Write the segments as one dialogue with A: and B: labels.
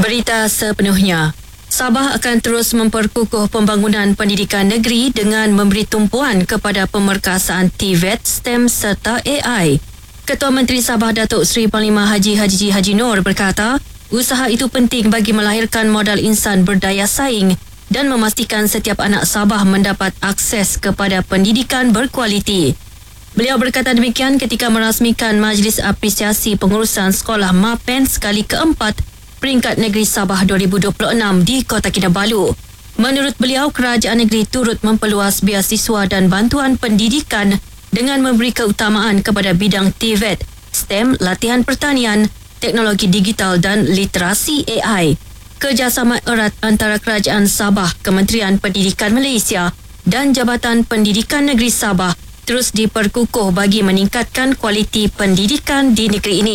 A: Berita sepenuhnya. Sabah akan terus memperkukuh pembangunan pendidikan negeri dengan memberi tumpuan kepada pemerkasaan TVET, STEM serta AI. Ketua Menteri Sabah Datuk Seri Panglima Haji Haji Noor berkata, usaha itu penting bagi melahirkan modal insan berdaya saing dan memastikan setiap anak Sabah mendapat akses kepada pendidikan berkualiti. Beliau berkata demikian ketika merasmikan Majlis Apresiasi Pengurusan Sekolah MAPEN sekali keempat Peringkat Negeri Sabah 2026 di Kota Kinabalu. Menurut beliau, kerajaan negeri turut memperluas beasiswa dan bantuan pendidikan dengan memberi keutamaan kepada bidang TVET, STEM, latihan pertanian, teknologi digital dan literasi AI. Kerjasama erat antara Kerajaan Sabah, Kementerian Pendidikan Malaysia dan Jabatan Pendidikan Negeri Sabah terus diperkukuh bagi meningkatkan kualiti pendidikan di negeri ini.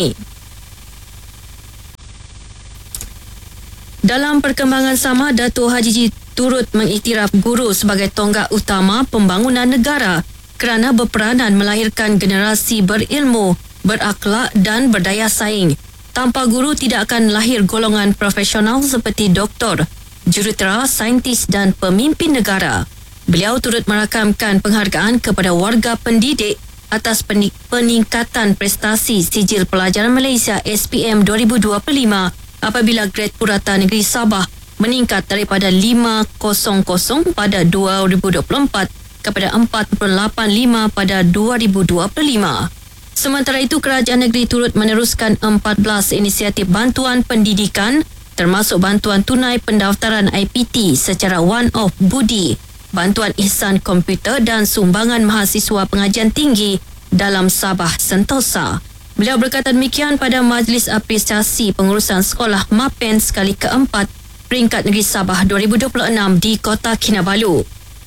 A: Dalam perkembangan sama, Datuk Haji turut mengiktiraf guru sebagai tonggak utama pembangunan negara kerana berperanan melahirkan generasi berilmu, berakhlak dan berdaya saing. Tanpa guru tidak akan lahir golongan profesional seperti doktor, jurutera, saintis dan pemimpin negara. Beliau turut merakamkan penghargaan kepada warga pendidik atas peningkatan prestasi Sijil Pelajaran Malaysia SPM 2025 apabila grade purata negeri Sabah meningkat daripada 5.00 pada 2024 kepada 4.85 pada 2025. Sementara itu, kerajaan negeri turut meneruskan 14 inisiatif bantuan pendidikan termasuk bantuan tunai pendaftaran IPT secara one-off budi, bantuan ihsan komputer dan sumbangan mahasiswa pengajian tinggi dalam Sabah Sentosa. Beliau berkata demikian pada Majlis Apresiasi Pengurusan Sekolah MAPEN sekali keempat Peringkat Negeri Sabah 2026 di Kota Kinabalu.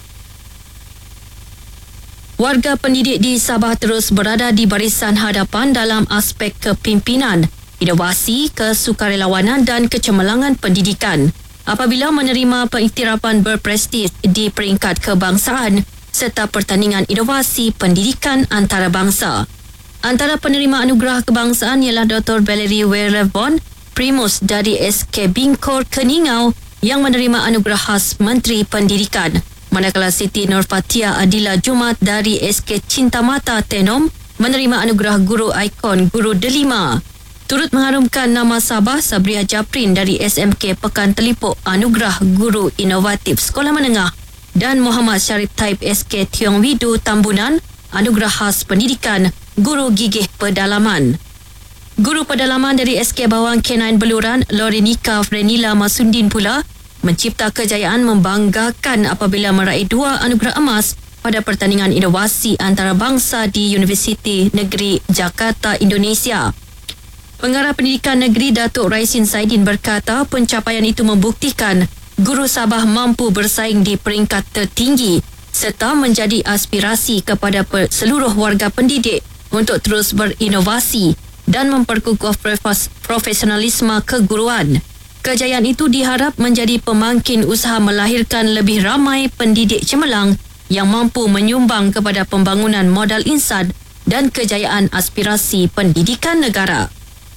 A: Warga pendidik di Sabah terus berada di barisan hadapan dalam aspek kepimpinan, inovasi, kesukarelawanan dan kecemerlangan pendidikan apabila menerima pengiktirafan berprestij di peringkat kebangsaan serta pertandingan inovasi pendidikan antarabangsa. Antara penerima anugerah kebangsaan ialah Dr. Valerie Werevon Primus dari SK Bingkor Keningau yang menerima anugerah khas Menteri Pendidikan, manakala Siti Nurfatia Adila Jumat dari SK Cintamata Tenom menerima anugerah Guru Ikon Guru Delima. Turut mengharumkan nama Sabah, Sabria Japrin dari SMK Pekan Telipuk anugerah Guru Inovatif Sekolah Menengah dan Muhammad Syarif Taib SK Tiong Widu Tambunan anugerah khas Pendidikan Guru Gigih Pedalaman. Guru pedalaman dari SK Bawang K9 Beluran, Lorenika Frenila Masundin pula mencipta kejayaan membanggakan apabila meraih 2 anugerah emas pada pertandingan inovasi antarabangsa di Universiti Negeri Jakarta, Indonesia. Pengarah Pendidikan Negeri Datuk Raisin Saidin berkata pencapaian itu membuktikan guru Sabah mampu bersaing di peringkat tertinggi serta menjadi aspirasi kepada seluruh warga pendidik untuk terus berinovasi dan memperkukuh profesionalisme keguruan. Kejayaan itu diharap menjadi pemangkin usaha melahirkan lebih ramai pendidik cemerlang yang mampu menyumbang kepada pembangunan modal insan dan kejayaan aspirasi pendidikan negara.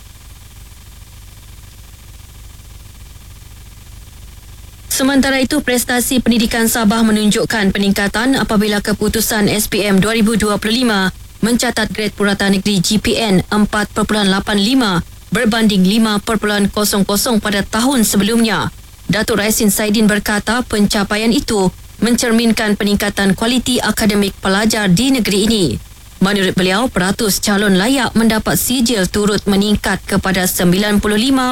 A: Sementara itu, prestasi pendidikan Sabah menunjukkan peningkatan apabila keputusan SPM 2025 mencatat grade purata negeri GPN 4.85 berbanding 5.00 pada tahun sebelumnya. Datuk Raisin Saidin berkata pencapaian itu mencerminkan peningkatan kualiti akademik pelajar di negeri ini. Menurut beliau, peratus calon layak mendapat sijil turut meningkat kepada 95.6%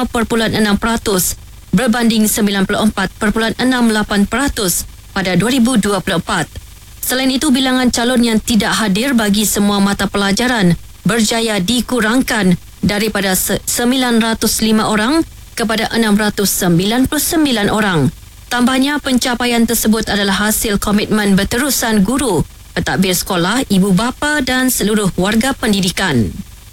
A: berbanding 94.68% pada 2024. Selain itu, bilangan calon yang tidak hadir bagi semua mata pelajaran berjaya dikurangkan daripada 905 orang kepada 699 orang. Tambahnya, pencapaian tersebut adalah hasil komitmen berterusan guru, pentadbir sekolah, ibu bapa dan seluruh warga pendidikan.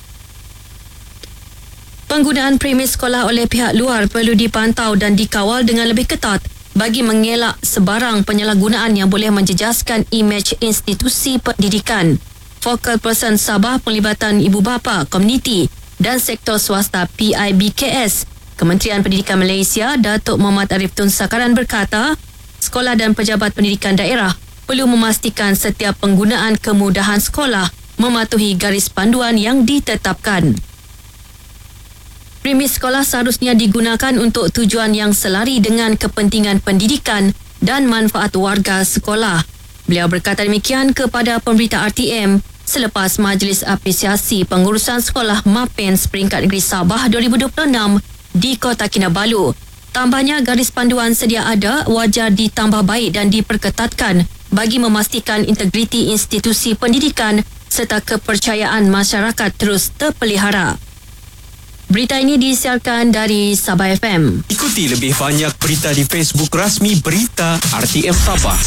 A: Penggunaan premis sekolah oleh pihak luar perlu dipantau dan dikawal dengan lebih ketat bagi mengelak sebarang penyalahgunaan yang boleh menjejaskan imej institusi pendidikan. Focal Person Sabah Penglibatan Ibu Bapa, Komuniti dan Sektor Swasta PIBKS Kementerian Pendidikan Malaysia, Datuk Muhammad Arif Tun Sakaran berkata, sekolah dan pejabat pendidikan daerah perlu memastikan setiap penggunaan kemudahan sekolah mematuhi garis panduan yang ditetapkan. Premis sekolah seharusnya digunakan untuk tujuan yang selari dengan kepentingan pendidikan dan manfaat warga sekolah. Beliau berkata demikian kepada pemberita RTM selepas Majlis Apresiasi Pengurusan Sekolah MAPEN Peringkat Negeri Sabah 2026 di Kota Kinabalu. Tambahnya, garis panduan sedia ada wajar ditambah baik dan diperketatkan bagi memastikan integriti institusi pendidikan serta kepercayaan masyarakat terus terpelihara. Berita ini disiarkan dari Sabah FM.
B: Ikuti lebih banyak berita di Facebook rasmi Berita RTM Sabah.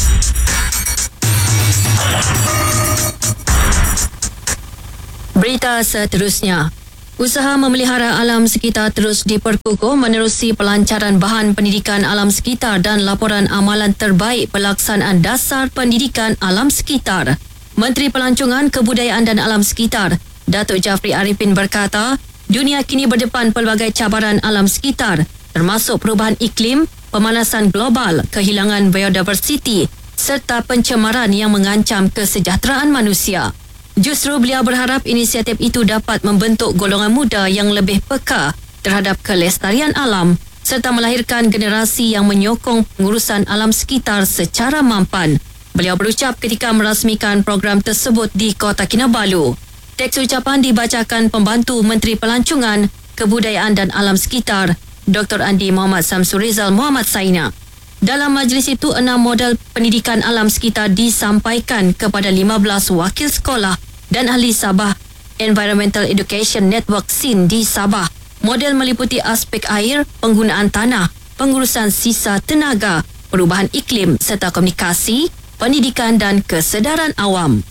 A: Berita seterusnya. Usaha memelihara alam sekitar terus diperkukuh menerusi pelancaran bahan pendidikan alam sekitar dan laporan amalan terbaik pelaksanaan dasar pendidikan alam sekitar. Menteri Pelancongan, Kebudayaan dan Alam Sekitar, Datuk Jafri Arifin berkata, dunia kini berdepan pelbagai cabaran alam sekitar termasuk perubahan iklim, pemanasan global, kehilangan biodiversiti serta pencemaran yang mengancam kesejahteraan manusia. Justru beliau berharap inisiatif itu dapat membentuk golongan muda yang lebih peka terhadap kelestarian alam serta melahirkan generasi yang menyokong pengurusan alam sekitar secara mampan. Beliau berucap ketika merasmikan program tersebut di Kota Kinabalu. Teks ucapan dibacakan Pembantu Menteri Pelancongan, Kebudayaan dan Alam Sekitar, Dr. Andi Muhammad Samsul Rizal Muhammad Saina. Dalam majlis itu, 6 model pendidikan alam sekitar disampaikan kepada 15 wakil sekolah dan ahli Sabah Environmental Education Network SIN di Sabah. Model meliputi aspek air, penggunaan tanah, pengurusan sisa tenaga, perubahan iklim serta komunikasi, pendidikan dan kesedaran awam.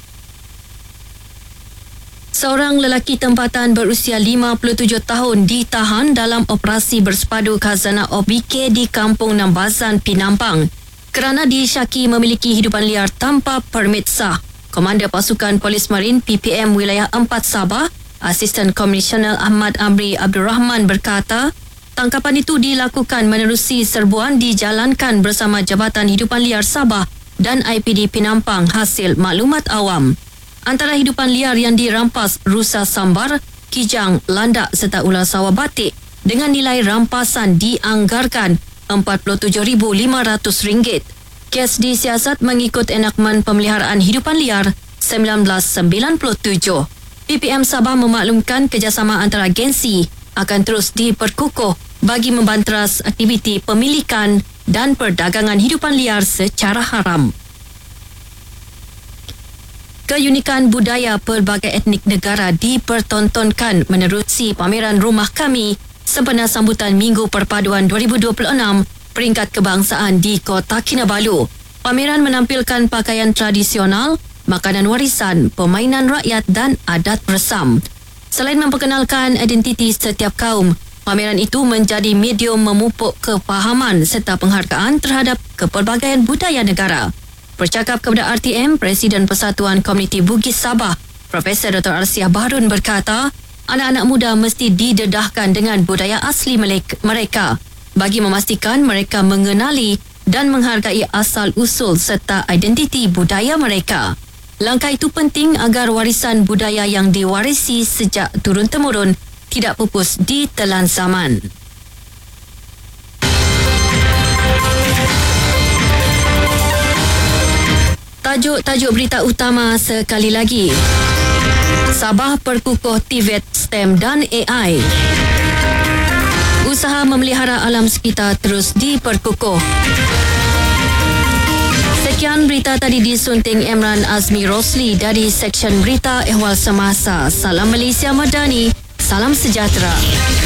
A: Seorang lelaki tempatan berusia 57 tahun ditahan dalam operasi bersepadu khazanah OBK di Kampung Nambazan, Pinampang kerana disyaki memiliki hidupan liar tanpa permit sah. Komander Pasukan Polis Marin PPM Wilayah 4 Sabah, Asisten Komisioner Ahmad Amri Abdul Rahman berkata, tangkapan itu dilakukan menerusi serbuan dijalankan bersama Jabatan Hidupan Liar Sabah dan IPD Pinampang hasil maklumat awam. Antara hidupan liar yang dirampas rusa sambar, kijang, landak serta ular sawah batik dengan nilai rampasan dianggarkan RM47,500. Kes disiasat mengikut enakmen pemeliharaan hidupan liar 1997. PPM Sabah memaklumkan kerjasama antara agensi akan terus diperkukuh bagi membanteras aktiviti pemilikan dan perdagangan hidupan liar secara haram. Keunikan budaya pelbagai etnik negara dipertontonkan menerusi pameran Rumah Kami sempena sambutan Minggu Perpaduan 2026 Peringkat Kebangsaan di Kota Kinabalu. Pameran menampilkan pakaian tradisional, makanan warisan, permainan rakyat dan adat bersam. Selain memperkenalkan identiti setiap kaum, pameran itu menjadi medium memupuk kefahaman serta penghargaan terhadap kepelbagaian budaya negara. Bercakap kepada RTM, Presiden Persatuan Komuniti Bugis Sabah, Profesor Dr. Arsiah Baharun berkata, anak-anak muda mesti didedahkan dengan budaya asli mereka bagi memastikan mereka mengenali dan menghargai asal-usul serta identiti budaya mereka. Langkah itu penting agar warisan budaya yang diwarisi sejak turun-temurun tidak pupus ditelan zaman. Tajuk berita utama sekali lagi. Sabah perkukuh TVET, STEM dan AI. Usaha memelihara alam sekitar terus diperkukuh. Sekian berita tadi disunting Emran Azmi Rosli dari Seksyen Berita Ehwal Semasa. Salam Malaysia Madani, salam sejahtera.